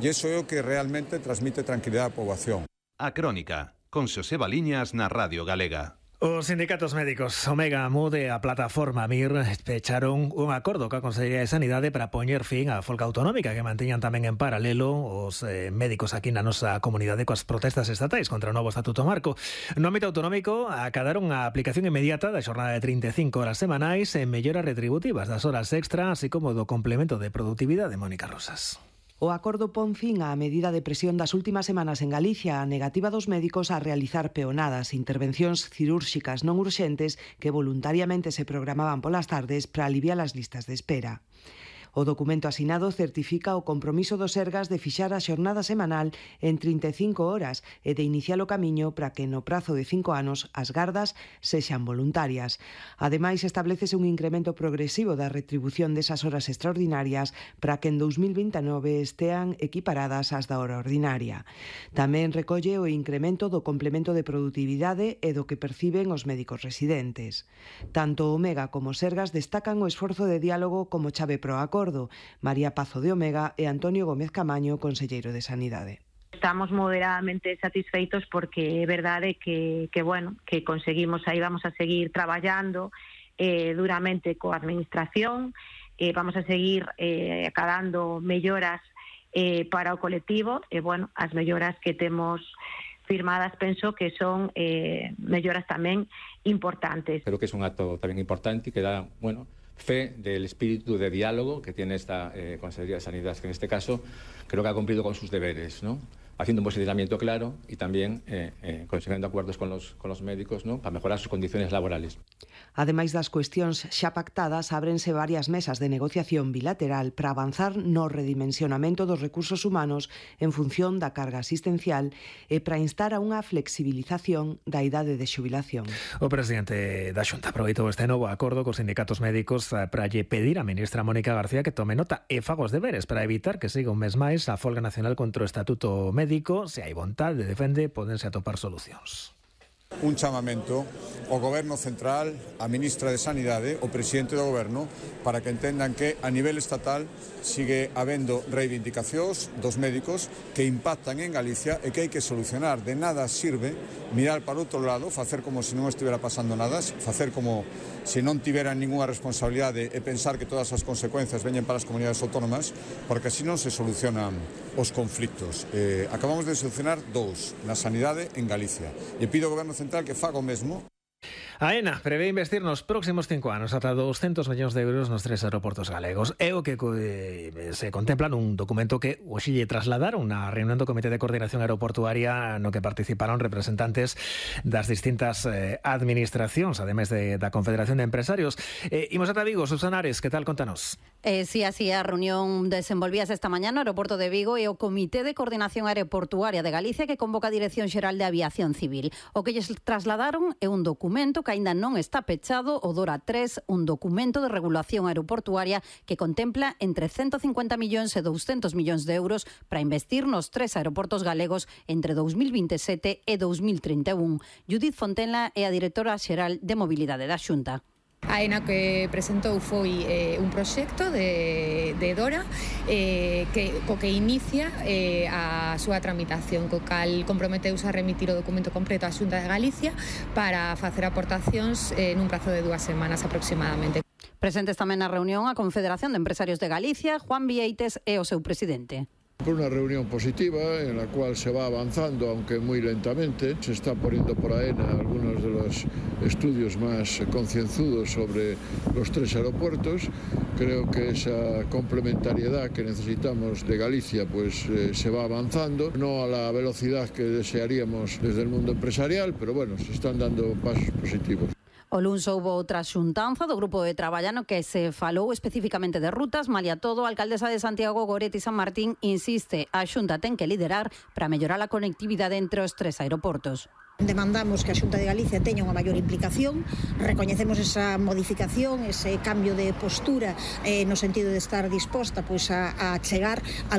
E iso é o que realmente transmite tranquilidade á poboación. A Crónica, con Xoseba Liñas na Radio Galega. Os sindicatos médicos Omega, Mude e a plataforma MIR pecharon un acordo coa Consellería de Sanidade para poñer fin á folga autonómica que mantiñan tamén en paralelo os médicos aquí na nosa comunidade coas protestas estatais contra o novo Estatuto Marco. No ámbito autonómico acadaron a aplicación inmediata da xornada de 35 horas semanais e melloras retributivas das horas extra, así como do complemento de produtividade. Mónica Rosas. O acordo pon fin á medida de presión das últimas semanas en Galicia, a negativa dos médicos a realizar peonadas, intervencións cirúrxicas non urxentes que voluntariamente se programaban polas tardes para aliviar as listas de espera. O documento asinado certifica o compromiso dos Sergas de fixar a xornada semanal en 35 horas e de iniciar o camiño para que no prazo de 5 anos as gardas sexan voluntarias. Ademais, establecese un incremento progresivo da retribución desas horas extraordinarias para que en 2029 estean equiparadas ás da hora ordinaria. Tamén recolle o incremento do complemento de produtividade e do que perciben os médicos residentes. Tanto Omega como Sergas destacan o esforzo de diálogo como chave pro acordo. María Pazo de Omega e Antonio Gómez Camaño, conselleiro de Sanidade. Estamos moderadamente satisfeitos porque é verdade que conseguimos, aí vamos a seguir traballando duramente coa administración, vamos a seguir acadando melloras para o colectivo e, as melloras que temos firmadas penso que son melloras tamén importantes. Creo que es un acto tamén importante que dá, fe del espíritu de diálogo que tiene esta Consejería de Sanidad, que en este caso creo que ha cumplido con sus deberes, ¿no? Haciendo un posicionamiento claro y también consiguiendo acuerdos con los médicos, ¿no? Para mejorar sus condiciones laborales. Ademais das cuestións xa pactadas, ábrense varias mesas de negociación bilateral para avanzar no redimensionamento dos recursos humanos en función da carga asistencial e para instar a unha flexibilización da idade de xubilación. O presidente da Xunta aproveitou este novo acordo cos sindicatos médicos para lle pedir á ministra Mónica García que tome nota e faga os deberes para evitar que siga un mes máis a folga nacional contra o Estatuto Médico. Se hai vontade, defende, pódense atopar solucións. Un chamamento ao Goberno Central, á Ministra de Sanidade, ao Presidente do Goberno, para que entendan que a nivel estatal sigue habendo reivindicacións dos médicos que impactan en Galicia e que hai que solucionar. De nada sirve mirar para outro lado, facer como se non estivera pasando nada, facer como se non tiveran ninguna responsabilidade e pensar que todas as consecuencias veñen para as comunidades autónomas, porque así non se solucionan os conflictos. Acabamos de solucionar dous na sanidade en Galicia e pido ao Goberno Central que faga o mesmo. AENA prevé investir nos próximos 5 anos ata 200 millóns de euros nos 3 aeroportos galegos. É o que se contempla nun documento que hoxe lle trasladaron na reunión do Comité de Coordinación Aeroportuaria no que participaron representantes das distintas administracións, ademais da Confederación de Empresarios. Imos ata Vigo, Susana Ares, que tal? Contanos. Sí, así a reunión desenvolvíase esta mañá no aeroporto de Vigo e o Comité de Coordinación Aeroportuaria de Galicia que convoca a Dirección Xeral de Aviación Civil. O que lles trasladaron é un documento que aínda non está pechado, o DORA 3, un documento de regulación aeroportuaria que contempla entre 150 millóns e 200 millóns de euros para investir nos 3 aeroportos galegos entre 2027 e 2031. Judith Fontenla é a directora xeral de Mobilidade da Xunta. A AENA que presentou foi un proxecto de DORA co que inicia a súa tramitación, co cal comprometeuse a remitir o documento completo á Xunta de Galicia para facer aportacións nun prazo de 2 semanas aproximadamente. Presentes tamén na reunión a Confederación de Empresarios de Galicia, Juan Vieites e o seu presidente. Una reunión positiva en la cual se va avanzando, aunque muy lentamente. Se está poniendo por AENA algunos de los estudios más concienzudos sobre los 3 aeropuertos. Creo que esa complementariedad que necesitamos de Galicia pues se va avanzando, no a la velocidad que desearíamos desde el mundo empresarial, pero bueno, se están dando pasos positivos. O luns houbo outra xuntanza do grupo de traballo no que se falou especificamente de rutas. Malia todo, a alcaldesa de Santiago, Goretti San Martín, insiste a Xunta ten que liderar para mellorar a conectividade entre os 3 aeroportos. Demandamos que a Xunta de Galicia teña unha maior implicación, recoñecemos esa modificación, ese cambio de postura no sentido de estar disposta a chegar a